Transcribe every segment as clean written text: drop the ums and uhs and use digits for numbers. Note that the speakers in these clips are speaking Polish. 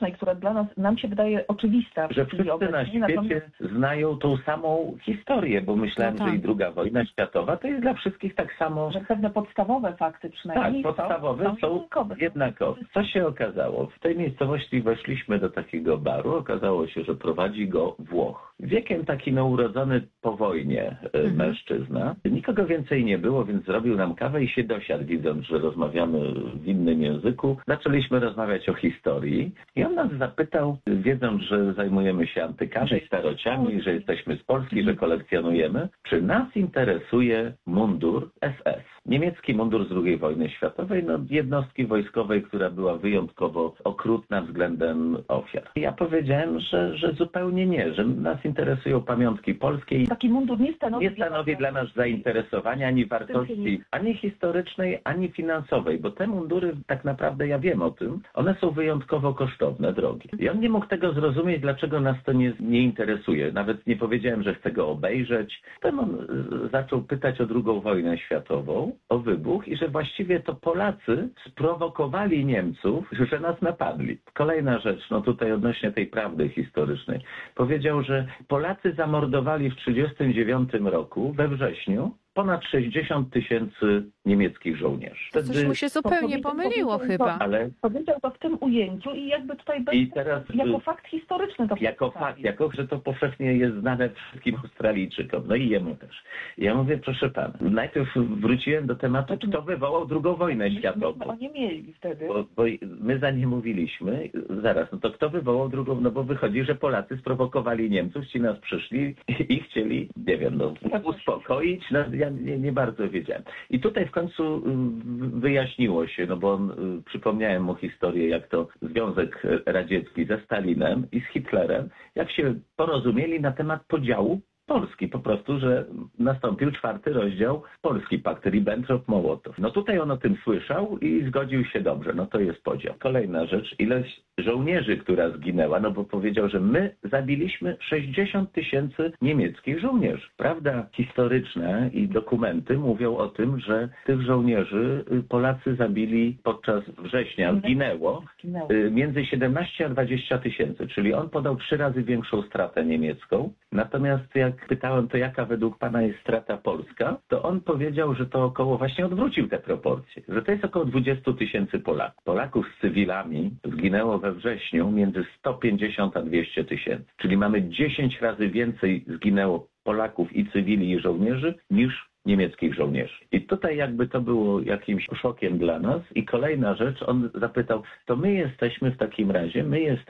historycznej, która nam się wydaje oczywista. Że wszyscy na świecie znają tą samą historię, bo myślałem, że i II wojna światowa to jest dla wszystkich tak samo. Że pewne podstawowe fakty przynajmniej tak, podstawowe są jednakowe. Co się okazało? W tej miejscowości weszliśmy do takiego baru, okazało się, że prowadzi go Włoch. Wiekiem taki urodzony po wojnie mężczyzna. Nikogo więcej nie było, więc zrobił nam kawę i się dosiadł, widząc, że rozmawiamy w innym języku. Zaczęliśmy rozmawiać o historii i on nas zapytał, wiedząc, że zajmujemy się antykami, starociami, że jesteśmy z Polski, że kolekcjonujemy, czy nas interesuje mundur SS. Niemiecki mundur z II wojny światowej, jednostki wojskowej, która była wyjątkowo okrutna względem ofiar. Ja powiedziałem, że zupełnie nie, że nas interesują pamiątki polskie i taki mundur nie stanowi dla nas zainteresowania ani wartości, ani historycznej, ani finansowej, bo te mundury, tak naprawdę ja wiem o tym, one są wyjątkowo kosztowne, drogie. I on nie mógł tego zrozumieć, dlaczego nas to nie interesuje. Nawet nie powiedziałem, że chcę go obejrzeć. Potem on zaczął pytać o II wojnę światową, o wybuch i że właściwie to Polacy sprowokowali Niemców, że nas napadli. Kolejna rzecz, tutaj odnośnie tej prawdy historycznej. Powiedział, że Polacy zamordowali w 1939 roku, we wrześniu, ponad 60 000 niemieckich żołnierzy. Coś mu się zupełnie pomyliło chyba. Ale powiedział to w tym ujęciu i jakby tutaj jako fakt historyczny. Jako że to powszechnie jest znane wszystkim Australijczykom, i jemu też. Ja mówię, proszę pana, najpierw wróciłem do tematu, kto wywołał II wojnę światową. Oni mieli wtedy. Bo my za nie mówiliśmy. Zaraz, to kto wywołał II, bo wychodzi, że Polacy sprowokowali Niemców, ci nas przyszli i chcieli, nie wiem, uspokoić. Ja nie bardzo wiedziałem. I tutaj w końcu wyjaśniło się, bo przypomniałem mu historię, jak to Związek Radziecki ze Stalinem i z Hitlerem, jak się porozumieli na temat podziału Polski, po prostu, że nastąpił 4. rozdział Polski Pakt Ribbentrop-Mołotow. Tutaj on o tym słyszał i zgodził się dobrze, to jest podział. Kolejna rzecz, ileś żołnierzy, która zginęła, bo powiedział, że my zabiliśmy 60 000 niemieckich żołnierzy. Prawda historyczna i dokumenty mówią o tym, że tych żołnierzy Polacy zabili podczas września, zginęło między 17 a 20 000, czyli on podał 3 razy większą stratę niemiecką. Natomiast jak pytałem, to jaka według pana jest strata polska, to on powiedział, że to właśnie odwrócił te proporcje, że to jest około 20 000 Polaków. Polaków z cywilami zginęło we wrześniu między 150 a 200 000, czyli mamy 10 razy więcej zginęło Polaków i cywili i żołnierzy niż niemieckich żołnierzy. I tutaj jakby to było jakimś szokiem dla nas. I kolejna rzecz, on zapytał, to my jesteśmy w takim razie,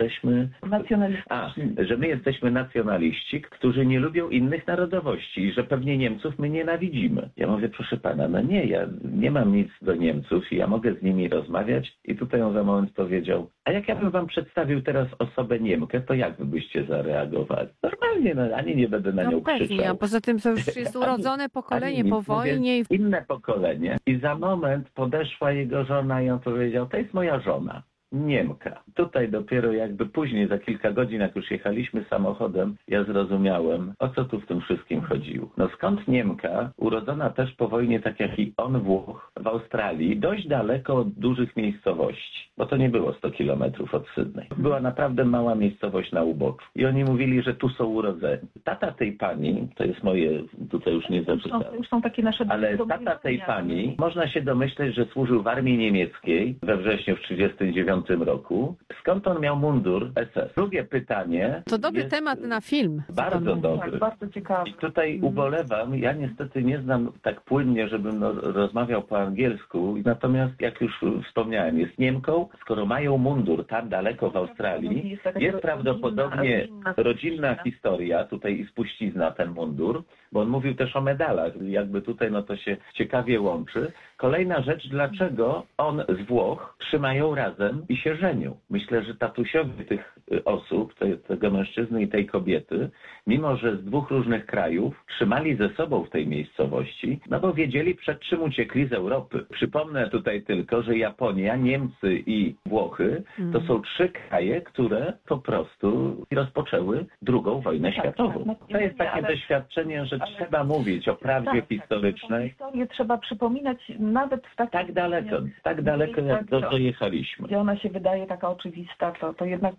że my jesteśmy nacjonaliści, którzy nie lubią innych narodowości i że pewnie Niemców my nienawidzimy. Ja mówię, proszę pana, nie, ja nie mam nic do Niemców i ja mogę z nimi rozmawiać. I tutaj on za moment powiedział, a jak ja bym wam przedstawił teraz osobę Niemkę, to jak wy byście zareagowali? Normalnie, ani nie będę na nią pewnie, krzyczał. A poza tym to już jest urodzone pokolenie po wojnie. Inne pokolenie. I za moment podeszła jego żona i on powiedział, to jest moja żona. Niemka. Tutaj dopiero jakby później, za kilka godzin, jak już jechaliśmy samochodem, ja zrozumiałem, o co tu w tym wszystkim chodziło. Skąd Niemka, urodzona też po wojnie, tak jak i on Włoch, w Australii, dość daleko od dużych miejscowości, bo to nie było 100 kilometrów od Sydney. Była naprawdę mała miejscowość na uboczu. I oni mówili, że tu są urodzeni. Tata tej pani, to jest moje, tutaj już nie zapytałem, już są takie nasze ale tata tej pani, można się domyśleć, że służył w armii niemieckiej we wrześniu w 1939 roku. Skąd on miał mundur SS? Drugie pytanie. To dobry temat na film. Bardzo dobry. Tak, bardzo ciekawy. I tutaj ubolewam, ja niestety nie znam tak płynnie, żebym rozmawiał po angielsku, natomiast jak już wspomniałem, jest Niemką, skoro mają mundur tam daleko w Australii, jest prawdopodobnie rodzinna historia, tutaj i spuścizna ten mundur, bo on mówił też o medalach, jakby tutaj to się ciekawie łączy. Kolejna rzecz, dlaczego on z Włoch trzymają razem i się żenił. Myślę, że tatusiowie tych osób, tego mężczyzny i tej kobiety, mimo że z 2 różnych krajów, trzymali ze sobą w tej miejscowości, bo wiedzieli, przed czym uciekli z Europy. Przypomnę tutaj tylko, że Japonia, Niemcy i Włochy to są 3 kraje, które po prostu rozpoczęły II wojnę światową. To jest takie doświadczenie, że trzeba mówić o prawdzie historycznej. Historię trzeba przypominać nawet w takim... Tak daleko jak dojechaliśmy. Gdzie ona się wydaje taka oczywista, to jednak